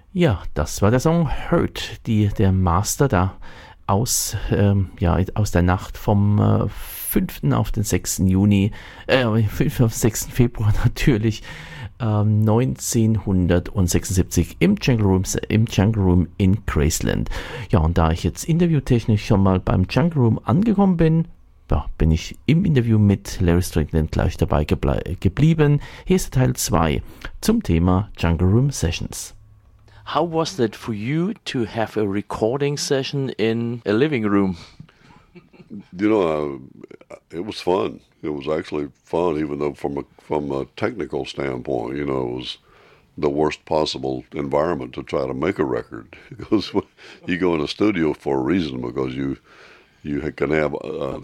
Ja, das war der Song Hurt, der Master da aus der Nacht vom 5. auf den 6. Juni, 5. auf den 6. Februar natürlich, 1976 im Jungle Room in Graceland. Ja, und da ich jetzt interviewtechnisch schon mal beim Jungle Room angekommen bin, ja, bin ich im Interview mit Larry Strickland gleich dabei geblieben. Hier ist Teil 2 zum Thema Jungle Room Sessions. How was that for you to have a recording session in a living room? It was fun. It was actually fun, even though from a technical standpoint, it was the worst possible environment to try to make a record. Because you go in a studio for a reason, because you can have